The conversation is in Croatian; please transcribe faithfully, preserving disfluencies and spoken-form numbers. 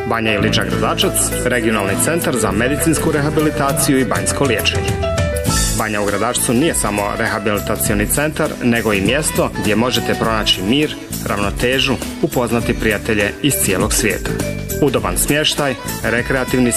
Banja Iliča Gradačac, regionalni centar za medicinsku rehabilitaciju i banjsko liječenje. Banja u Gradačcu nije samo rehabilitacioni centar, nego i mjesto gdje možete pronaći mir, ravnotežu, upoznati prijatelje iz cijelog svijeta. Udoban smještaj, rekreativni